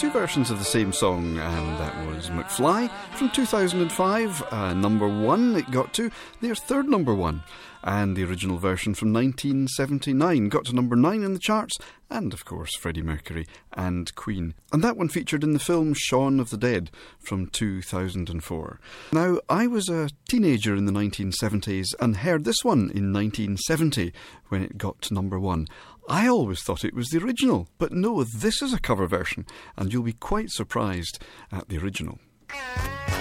two versions of the same song, and that was McFly from 2005, number one it got to, their third number one, and the original version from 1979 got to number 9 in the charts, and of course Freddie Mercury and Queen. And that one featured in the film Shaun of the Dead from 2004. Now, I was a teenager in the 1970s and heard this one in 1970 when it got to number 1. I always thought it was the original, but no, this is a cover version, and you'll be quite surprised at the original.